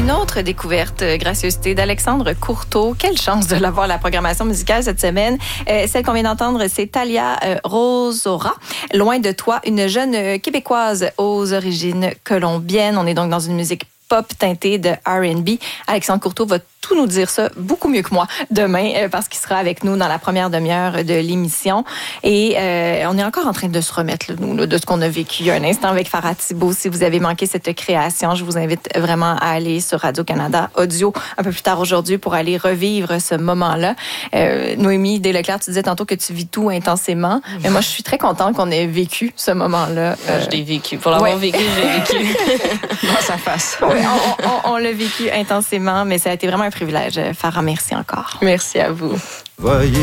Une autre découverte, gracieuseté d'Alexandre Courteau. Quelle chance de l'avoir à la programmation musicale cette semaine. Celle qu'on vient d'entendre, c'est Talia Rosora. Loin de toi, une jeune Québécoise aux origines colombiennes. On est donc dans une musique pop teintée de R&B. Alexandre Courteau va tout nous dire ça beaucoup mieux que moi demain parce qu'il sera avec nous dans la première demi-heure de l'émission. Et on est encore en train de se remettre nous, de ce qu'on a vécu un instant avec Farah Thibault. Si vous avez manqué cette création, je vous invite vraiment à aller sur Radio-Canada Audio un peu plus tard aujourd'hui pour aller revivre ce moment-là. Noémie Desleclerc, tu disais tantôt que tu vis tout intensément. Mais moi, je suis très contente qu'on ait vécu ce moment-là. Je l'ai vécu. Pour l'avoir vécu, je l'ai vécu. Dans sa face. Oui, on l'a vécu intensément, mais ça a été vraiment un privilège. Farah, merci encore. Merci à vous. Voyez